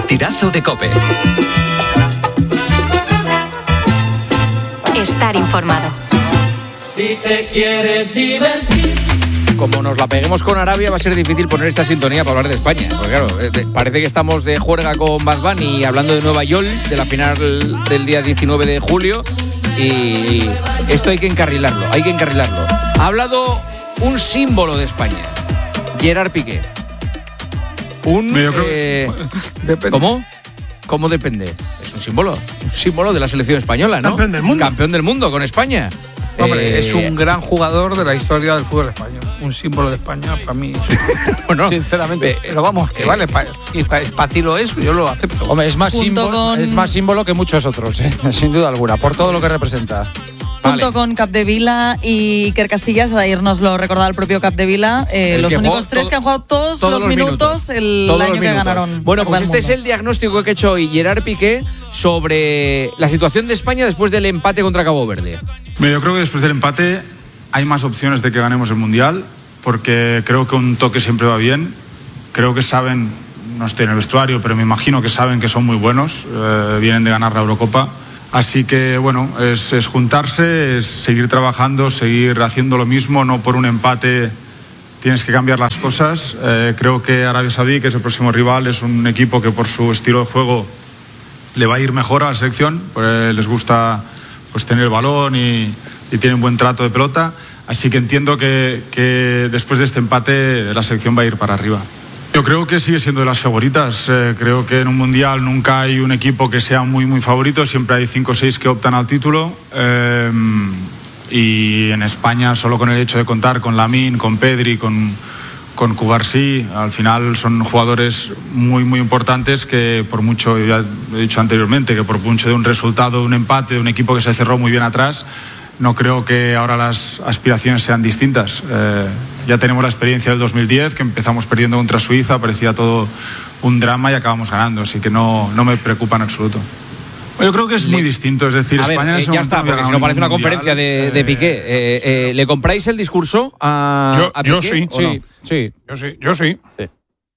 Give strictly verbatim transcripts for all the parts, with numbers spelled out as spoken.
partidazo de COPE. Estar informado. Si te quieres divertir. Como nos la peguemos con Arabia, va a ser difícil poner esta sintonía para hablar de España. Porque claro, parece que estestamos de juerga con Bad Bunny hablando de Nueva York, de la final del día diecinueve de julio. Y esto hay que encarrilarlo, hay que encarrilarlo. Ha hablado un símbolo de España, Gerard Piqué. Un... Eh, ¿Cómo? ¿Cómo depende? Es un símbolo, un símbolo de la selección española, ¿no? Campeón del mundo. Campeón del mundo con España. Hombre, eh, es un gran jugador de la historia del fútbol español. Un símbolo de España para mí. Bueno, sinceramente. eh, pero vamos, que eh, vale, para pa ti lo es, yo lo acepto. Hombre, es más, símbolo, con... es más símbolo que muchos otros, ¿eh? Sin duda alguna, por todo lo que representa. Junto vale. con Capdevila y Iker Casillas, ayer nos lo recordaba el propio Capdevila, eh, los únicos tres todo, que han jugado todos, todos los, los minutos, minutos el todos año los que minutos. ganaron. Bueno, pues este es el diagnóstico que ha hecho hoy Gerard Piqué sobre la situación de España después del empate contra Cabo Verde. Mira, yo creo que después del empate hay más opciones de que ganemos el Mundial, porque creo que un toque siempre va bien. Creo que saben, no estoy en el vestuario, pero me imagino que saben que son muy buenos, eh, vienen de ganar la Eurocopa. Así que, bueno, es, es juntarse, es seguir trabajando, seguir haciendo lo mismo, no por un empate tienes que cambiar las cosas. Eh, creo que Arabia Saudí, que es el próximo rival, es un equipo que por su estilo de juego le va a ir mejor a la selección, pues les gusta pues, tener el balón y, y tienen buen trato de pelota. Así que entiendo que, que después de este empate la selección va a ir para arriba. Yo creo que sigue siendo de las favoritas. Eh, creo que en un mundial nunca hay un equipo que sea muy muy favorito, siempre hay cinco o seis que optan al título. Eh, y en España, solo con el hecho de contar con Lamine, con Pedri, con, con Cubarsí, al final son jugadores muy muy importantes que por mucho, ya he dicho anteriormente, que por mucho de un resultado, de un empate, de un equipo que se cerró muy bien atrás, no creo que ahora las aspiraciones sean distintas. Eh, ya tenemos la experiencia del dos mil diez, que empezamos perdiendo contra Suiza, parecía todo un drama y acabamos ganando, así que no, no me preocupa en absoluto. Yo creo que es muy distinto, es decir, a España ver, en eh, ya está, porque si no parece una mundial, conferencia de, de Piqué. Eh, eh, ¿Le compráis el discurso a, yo, a Piqué? Yo sí, sí, no? sí, yo sí, yo sí. sí.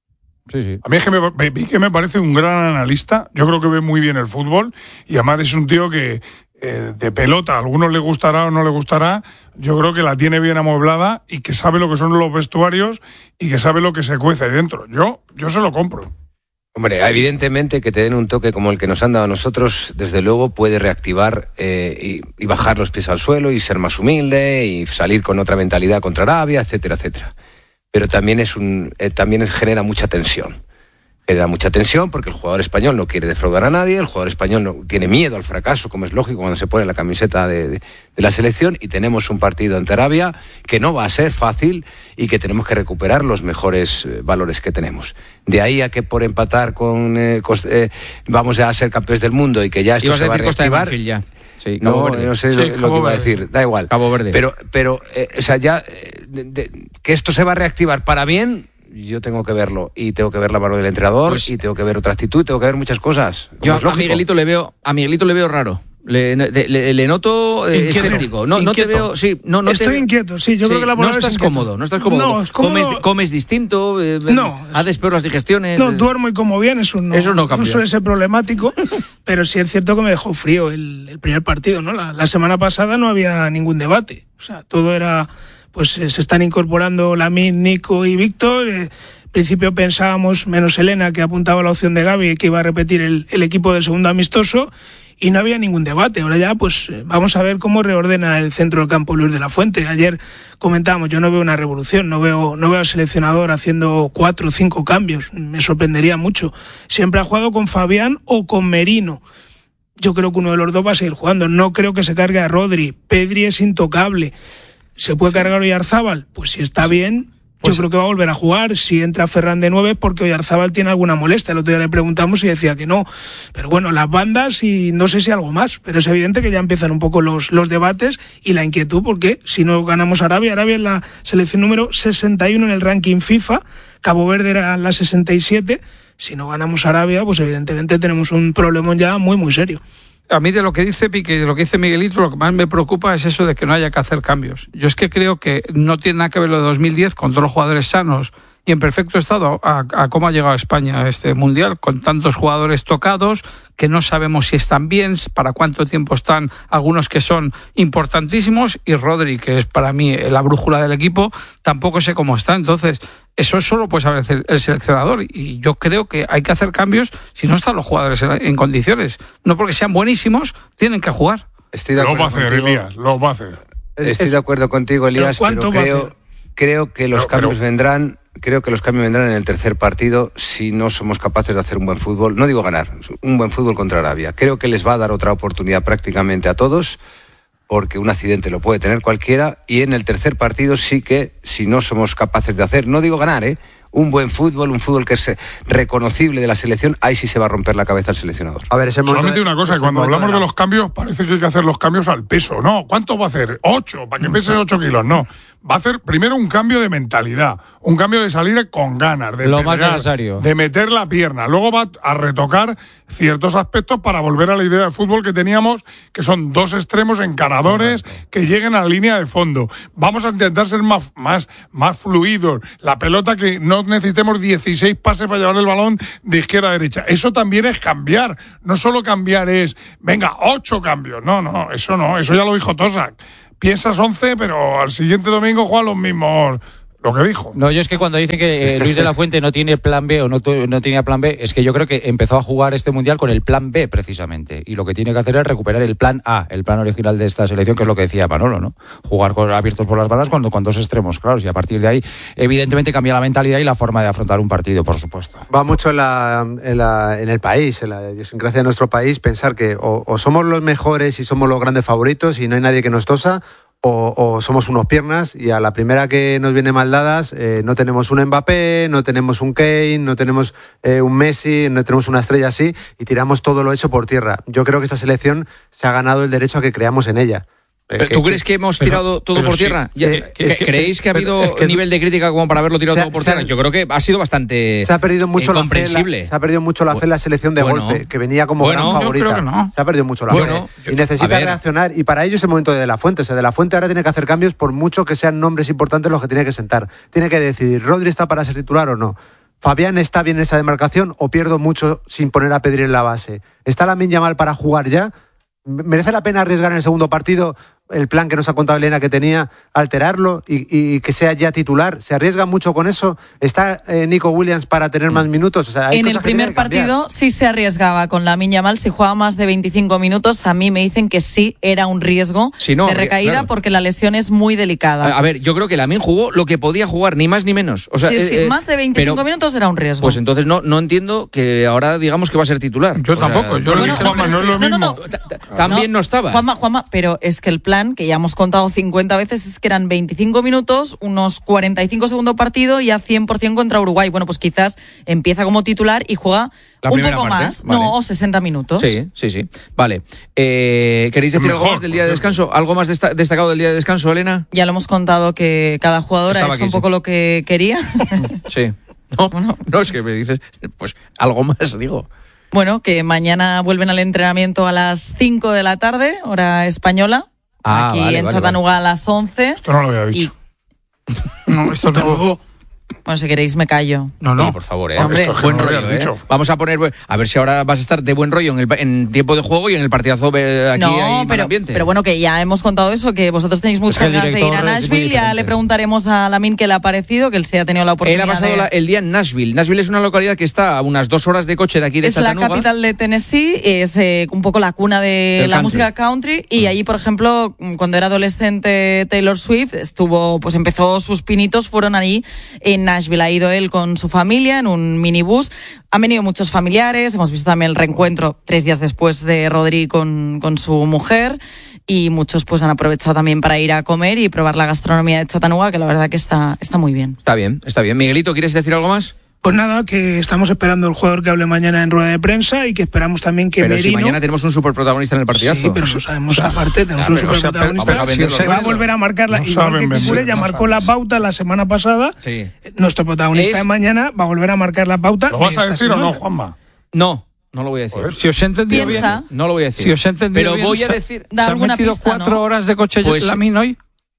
Sí, sí. A mí es que me, Piqué me parece un gran analista, yo creo que ve muy bien el fútbol y además es un tío que eh, de pelota, a algunos le gustará o no le gustará, yo creo que la tiene bien amueblada y que sabe lo que son los vestuarios y que sabe lo que se cuece dentro. Yo, yo se lo compro. Hombre, evidentemente que te den un toque como el que nos han dado a nosotros, desde luego puede reactivar eh, y, y bajar los pies al suelo y ser más humilde y salir con otra mentalidad contra Arabia, etcétera, etcétera. Pero también es un, eh, también genera mucha tensión. Genera mucha tensión porque el jugador español no quiere defraudar a nadie, el jugador español no, tiene miedo al fracaso, como es lógico cuando se pone la camiseta de, de, de la selección, y tenemos un partido ante Arabia que no va a ser fácil y que tenemos que recuperar los mejores eh, valores que tenemos. De ahí a que por empatar con eh, eh, vamos a ser campeones del mundo y que ya esto se va a reactivar. Sí, Cabo no, Verde. no sé Sí, lo, lo que iba a decir, da igual. Cabo Verde. Pero, pero eh, o sea, ya eh, de, de, que esto se va a reactivar para bien, yo tengo que verlo y tengo que ver la mano del entrenador pues, y tengo que ver otra actitud, tengo que ver muchas cosas. Yo a Miguelito le veo, a Miguelito le veo raro. Le, le, le noto eh, escéptico. No, no te veo, sí, no, no Estoy te, inquieto, sí, yo sí, creo que la no estás cómodo, no estás cómodo. No, es cómodo. Comes, comes distinto, eh, no, haces peor las digestiones. No, duermo y como bien, eso no, eso no cambia. No suele ser problemático, pero sí es cierto que me dejó frío el, el primer partido, ¿no? La, la semana pasada no había ningún debate, o sea, todo era, pues eh, se están incorporando Lamine, Nico y Víctor. Eh, Al principio pensábamos, menos Elena, que apuntaba la opción de Gavi, que iba a repetir el, el equipo del segundo amistoso, y no había ningún debate. Ahora ya, pues vamos a ver cómo reordena el centro del campo Luis de la Fuente. Ayer comentábamos, yo no veo una revolución, no veo, no veo al seleccionador haciendo cuatro o cinco cambios, me sorprendería mucho. Siempre ha jugado con Fabián o con Merino. Yo creo que uno de los dos va a seguir jugando. No creo que se cargue a Rodri. Pedri es intocable. ¿Se puede cargar Oyarzábal? Pues si está bien, yo creo que va a volver a jugar. Si entra Ferran de nueve, porque Oyarzábal tiene alguna molestia. El otro día le preguntamos y decía que no. Pero bueno, las bandas y no sé si algo más. Pero es evidente que ya empiezan un poco los, los debates y la inquietud, porque si no ganamos a Arabia, Arabia es la selección número sesenta y uno en el ranking FIFA, Cabo Verde era la sesenta y siete. Si no ganamos a Arabia, pues evidentemente tenemos un problemón ya muy, muy serio. A mí de lo que dice Piqué y de lo que dice Miguelito, lo que más me preocupa es eso de que no haya que hacer cambios. Yo es que creo que no tiene nada que ver lo de dos mil diez con todos los jugadores sanos y en perfecto estado a, a cómo ha llegado a España a este Mundial, con tantos jugadores tocados, que no sabemos si están bien, para cuánto tiempo están, algunos que son importantísimos, y Rodri, que es para mí la brújula del equipo, tampoco sé cómo está. Entonces, eso solo puede saber el seleccionador, y yo creo que hay que hacer cambios si no están los jugadores en, en condiciones. No porque sean buenísimos, tienen que jugar. Estoy de lo acuerdo va a hacer, contigo. Elías, lo va a hacer. Estoy de acuerdo contigo, Elías, ¿Pero pero, cuánto va a creo, hacer? creo que los Pero- cambios pero- vendrán. Creo que los cambios vendrán en el tercer partido si no somos capaces de hacer un buen fútbol. No digo ganar, un buen fútbol contra Arabia. Creo que les va a dar otra oportunidad prácticamente a todos, porque un accidente lo puede tener cualquiera. Y en el tercer partido sí que, si no somos capaces de hacer, no digo ganar, ¿eh? un buen fútbol, un fútbol que es reconocible de la selección, ahí sí se va a romper la cabeza el seleccionador. A ver, ese momento Solamente de- una cosa, ese cuando momento hablamos de de la- los cambios, parece que hay que hacer los cambios al peso, ¿no? ¿Cuánto va a hacer? ¿Ocho? ¿Para que pese ocho kilos? No. Va a hacer primero un cambio de mentalidad, un cambio de salir con ganas, de Lo más pelear, necesario. de meter la pierna. Luego va a retocar ciertos aspectos para volver a la idea de fútbol que teníamos, que son dos extremos encaradores que lleguen a la línea de fondo. Vamos a intentar ser más, más, más fluidos. La pelota, que no necesitemos dieciséis pases para llevar el balón de izquierda a derecha. Eso también es cambiar. No solo cambiar es, venga, ocho cambios. No, no, eso no. Eso ya lo dijo Tosak. Piensas once, pero al siguiente domingo juegan los mismos. Lo que dijo. No, yo es que cuando dicen que eh, Luis de la Fuente no tiene plan B o no, tu- no tenía plan B, es que yo creo que empezó a jugar este Mundial con el plan B, precisamente. Y lo que tiene que hacer es recuperar el plan A, el plan original de esta selección, que es lo que decía Manolo, ¿no? Jugar con, abiertos por las bandas con, con dos extremos, claro. Y a partir de ahí, evidentemente, cambia la mentalidad y la forma de afrontar un partido, por supuesto. Va mucho en, la, en, la, en el país, en la idiosincrasia de nuestro país, pensar que o, o somos los mejores y somos los grandes favoritos y no hay nadie que nos tosa, o, o somos unos piernas y a la primera que nos viene mal dadas eh, no tenemos un Mbappé, no tenemos un Kane, no tenemos eh, un Messi, no tenemos una estrella así y tiramos todo lo hecho por tierra. Yo creo que esta selección se ha ganado el derecho a que creamos en ella. ¿Pero ¿Tú crees que hemos tirado todo pero por sí. tierra? Ya- Eh, ¿que- es que- ¿Creéis que ha pero habido es que- nivel de crítica como para haberlo tirado Se ha- todo por se ha- tierra? Yo creo que ha sido bastante Se ha perdido mucho eh, la fe, comprensible. la- se ha perdido mucho la fe en la selección de Bueno. golpe, que venía como Bueno, gran yo favorita. creo que no. Se ha perdido mucho la Bueno, fe. Y necesita a ver. reaccionar. Y para ello es el momento de De La Fuente. O sea, De La Fuente ahora tiene que hacer cambios por mucho que sean nombres importantes los que tiene que sentar. Tiene que decidir, ¿Rodri está para ser titular o no? ¿Fabián está bien en esa demarcación o pierdo mucho sin poner a Pedri en la base? ¿Está Lamine Yamal para jugar ya? ¿Merece la pena arriesgar en el segundo partido el plan que nos ha contado Elena que tenía, alterarlo y, y que sea ya titular? ¿Se arriesga mucho con eso? ¿Está eh, Nico Williams para tener más minutos? O sea, hay En el cosas que tienen primer que cambiar. partido sí se arriesgaba con Lamine Yamal, si jugaba más de veinticinco minutos, a mí me dicen que sí era un riesgo Sí, no, de recaída claro. porque la lesión es muy delicada. A, a ver, yo creo que Lamine jugó lo que podía jugar, ni más ni menos. O sea, sí, eh, sí, eh, más de veinticinco pero, minutos era un riesgo. Pues entonces no, no entiendo que ahora digamos que va a ser titular. Yo O sea, tampoco, yo lo Bueno, dije, no, Juanma, pero no es lo es que- no, no, mismo. no. ta- ta- También no estaba. Juanma, Juanma, pero es que el plan, que ya hemos contado cincuenta veces, es que eran veinticinco minutos, unos cuarenta y cinco segundo partido y a cien por ciento contra Uruguay. Bueno, pues quizás empieza como titular y juega La un primera poco parte, más, vale. no, o sesenta minutos. Sí, sí, sí. Vale. Eh, ¿Queréis decir algo Mejor, más del día de por descanso? ¿Algo más desta- destacado del día de descanso, Elena? Ya lo hemos contado que cada jugador Estaba ha hecho aquí, un poco sí. lo que quería. Sí. No, Bueno. no, es que me dices, pues algo más, digo. Bueno, que mañana vuelven al entrenamiento a las cinco de la tarde, hora española. Ah, Aquí vale, en vale, Chattanooga a las once. Esto no lo había Y, dicho. No, esto Hasta no. luego. bueno, si queréis me callo. No, No, no. por favor, eh. Hombre. Esto es que buen no lo rollo, habías eh. dicho. Vamos a poner, a ver si ahora vas a estar de buen rollo en, el, en tiempo de juego y en el partidazo eh, aquí hay No, mal pero, ambiente. pero bueno, que ya hemos contado eso, que vosotros tenéis muchas que el ganas de ir a director es muy Nashville. Ya diferente. le preguntaremos a Lamine qué le ha parecido, que él se ha tenido la Él oportunidad ha pasado de... la- el día en Nashville. Nashville es una localidad que está a unas dos horas de coche de aquí de Es la Chattanooga. capital de Tennessee, es eh, un poco la cuna de Del la country. música country y allí, por ejemplo, cuando era adolescente Taylor Swift, estuvo, pues empezó sus pinitos, fueron allí en Nashville. Ha ido él con su familia en un minibús. Han venido muchos familiares, hemos visto también el reencuentro tres días después de Rodri con, con su mujer y muchos pues han aprovechado también para ir a comer y probar la gastronomía de Chattanooga, que la verdad que está, está muy bien. Está bien, está bien. Miguelito, ¿quieres decir algo más? Pues nada, que estamos esperando el jugador que hable mañana en rueda de prensa y que esperamos también que Pero Merino... si mañana tenemos un superprotagonista en el partidazo. Sí, pero no sabemos aparte, tenemos Ya, un pero, o sea, superprotagonista vamos a venderlo, que va a venderlo. volver a marcarla, No igual saben que vender, Kikule ya no marcó saben. la pauta la semana pasada. Sí. Nuestro protagonista Es- de mañana va a volver a marcar la pauta. ¿Lo de vas a esta decir o no, semana. Juanma? No, no lo voy a decir. Joder. Si os he entendido Piensa. bien. No lo voy a decir. Si os he entendido Pero bien, voy a se- decir... Da ¿Se han alguna metido pista, cuatro ¿no? horas de coche Pues- Lamine hoy?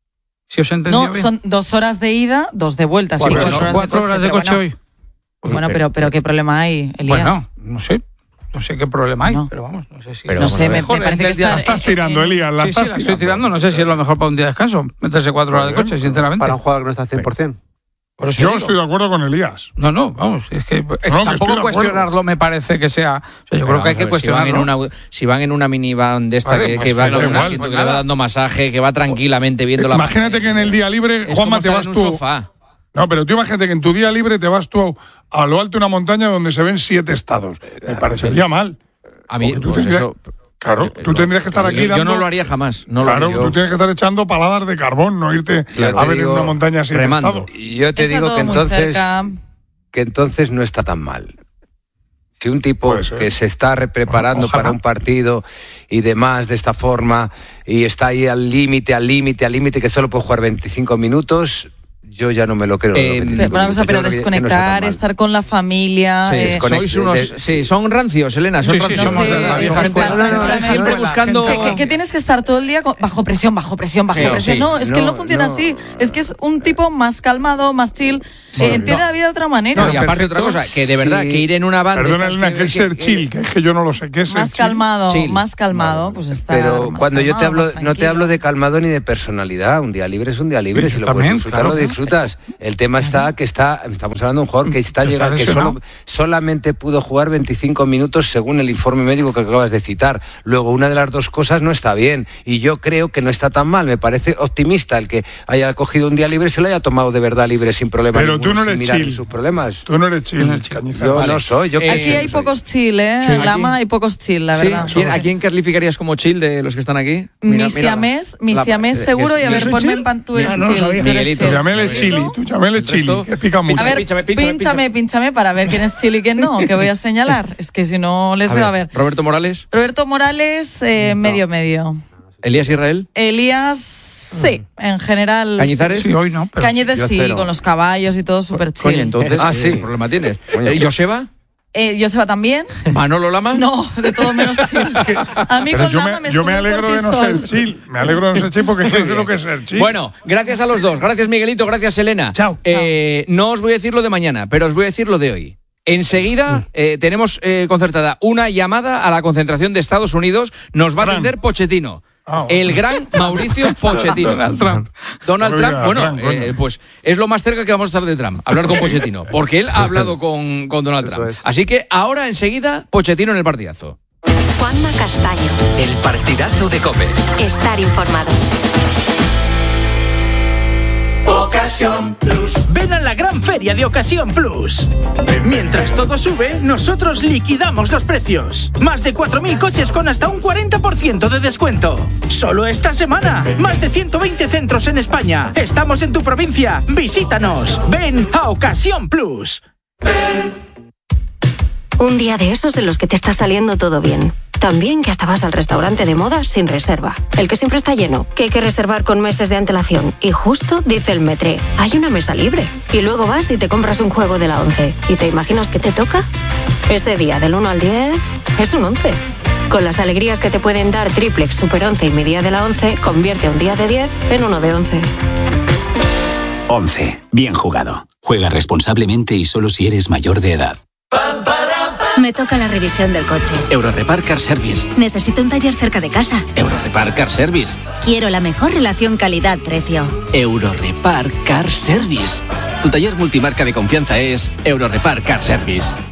Si os he entendido No, bien. son dos horas de ida, dos de vuelta. Sí, Cuatro, cuatro ¿no? horas Cuatro de coche, horas de pero coche bueno. hoy. Bueno, pero, pero ¿qué problema hay, Elías? Bueno, no sé. No sé qué problema hay, No. pero vamos, no sé si... Pero no vamos sé, a ver. me, me parece que está... La estás tirando, Elías, la Sí, estás sí, la estoy tirando. tirando. No sé si es lo mejor para un día de descanso. Meterse cuatro horas de coche, sinceramente. Para un jugador que no está al cien por ciento. Por eso Yo digo. estoy de acuerdo con Elías. No, no, vamos, es que, es que estoy de tampoco acuerdo. cuestionarlo me parece que sea... O sea, yo Pero creo que hay vamos que a ver, si van, en cuestionarlo. una, si van en una minivan de esta Vale, que, pues que va da con un igual, asiento pues que le va nada. dando masaje, que va tranquilamente viendo la... Imagínate que en el día libre, Es Juanma, como te estar vas en un tú... sofá. No, pero tú imagínate que en tu día libre te vas tú a lo alto de una montaña donde se ven siete estados. Me parecería mal. A mí, Porque tú pues tendrías- eso... Claro, tú lo- tendrías que estar aquí yo, yo dando... no lo haría jamás. No lo Claro, haría. tú tienes que estar echando paladas de carbón, no irte Claro, a te ver en digo, una montaña siete remando. estados. Y yo te Está digo todo que muy entonces, cerca. que entonces no está tan mal. Si un tipo Puede ser. que se está re- preparando Bueno, ojalá. para un partido y demás de esta forma y está ahí al límite, al límite, al límite, que solo puede jugar veinticinco minutos, yo ya no me lo creo. Eh, los veinticinco Pero, una cosa, minutos. pero Yo creo que- que no está tan desconectar, mal. estar con la familia... Sí, eh, desconect- sois unos, de- sí, son rancios, Elena, son Sí, sí, rancios. somos Son de- gente- de- son de- gente- de- de- de- siempre de- buscando... de- Que, que- que tienes que estar todo el día con- bajo presión, bajo presión, bajo Sí, presión. sí. No, es que No, no funciona no. así. Es que es un tipo más calmado, más chill. eh, entiende la vida de otra manera. No, y aparte otra cosa, que de verdad, Sí. que ir en una banda... Perdona, Elena, que es ser chill, que es que yo no lo sé. ¿Qué es ser más chill? calmado, Chill. más calmado, pues está. Pero más cuando yo te calmado, hablo, más no te tranquilo. hablo de calmado ni de personalidad. Un día libre es un día libre. Sí, Si lo también, puedes disfrutar, claro. lo disfrutas. El tema está que está, estamos hablando de un jugador que está Que está llegando, que lesionado. solo, solamente pudo jugar veinticinco minutos según el informe médico que acabas de citar. Luego, una de las dos cosas no está bien. Y yo creo que no está tan mal. Me parece optimista el que haya cogido un día libre y se lo haya tomado de verdad libre sin problema Pero ninguno, tú no sin eres mirar chill. sus problemas. Tú no eres chill, Cañizares. Yo Vale. no soy. Yo Eh, Aquí hay soy. pocos chill, ¿eh? Sí. En Lama Aquí- hay pocos chill, la ¿Sí? verdad. ¿Quién- ¿A quién calificarías como chill de los que están aquí? Mira, Mi mira. siamés, mi La- siamés eh, seguro, es- y a yo ver, soy ponme chill. en pan, tú eres Ah, no lo chill. sabía. tú eres Miguelito. chill. Tu llamele chili, tu llamele El chili, resto- que pica mucho. A ver, Pínchame, pínchame, pínchame, pínchame para ver quién es chill y quién no, que voy a señalar. Es que si no les A veo ver, a ver. Roberto Morales, Roberto Morales, eh, medio medio. Elías Israel, Elías, sí, en general. Cañizares. Sí, hoy no, pero... Cañetes yo sí, cero. con los caballos y todo súper chill. Coño, entonces, Ah, eh, sí. ¿qué problema tienes? Coño. Eh, ¿Joseba? Eh, ¿Joseba también? ¿Manolo Lama? No, de todo menos chill. A mí Pero con yo Lama me, me yo sube me el alegro de no cortisol. ser chill. Me alegro de no ser chill porque es que no sé lo que es ser chill. Bueno, gracias a los dos. Gracias, Miguelito. Gracias, Elena. Chao. Eh, no os voy a decir lo de mañana, pero os voy a decir lo de hoy. Enseguida eh, tenemos eh, concertada una llamada a la concentración de Estados Unidos. Nos va a Trump. atender Pochettino. Ah, El gran Mauricio Pochettino. Donald Trump. Donald Oiga, Trump, bueno, Trump, coño. eh, pues es lo más cerca que vamos a estar de Trump, hablar con Pochettino, porque él ha hablado con, con Donald Eso Trump. es. Así que ahora enseguida Pochettino en el partidazo. Juanma Castaño. El partidazo de COPE. Estar informado. Ocasión Plus. Ven a la gran feria de Ocasión Plus. Mientras todo sube, nosotros liquidamos los precios. Más de cuatro mil coches con hasta un cuarenta por ciento de descuento. Solo esta semana. Más de ciento veinte centros en España. Estamos en tu provincia. Visítanos. Ven a Ocasión Plus. Un día de esos en los que te está saliendo todo bien. También que hasta vas al restaurante de moda sin reserva. El que siempre está lleno, que hay que reservar con meses de antelación. Y justo dice el metré, hay una mesa libre. Y luego vas y te compras un juego de la once. ¿Y te imaginas que te toca? Ese día del uno al diez es un once. Con las alegrías que te pueden dar Triplex, Super once y mi día de la once, convierte un día de diez en uno de once. once. Bien jugado. Juega responsablemente y solo si eres mayor de edad. Me toca la revisión del coche. Eurorepar Car Service. Necesito un taller cerca de casa. Eurorepar Car Service. Quiero la mejor relación calidad-precio. Eurorepar Car Service. Tu taller multimarca de confianza es Eurorepar Car Service.